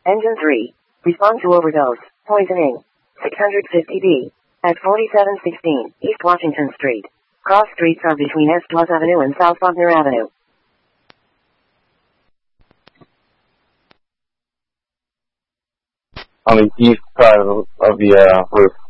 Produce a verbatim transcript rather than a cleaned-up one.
Engine three. Respond to overdose. Poisoning. six hundred fifty B. At forty-seven sixteen East Washington Street. Cross streets are between East Dawes Avenue and South Faulkner Avenue. On the east side of the, of the uh, roof.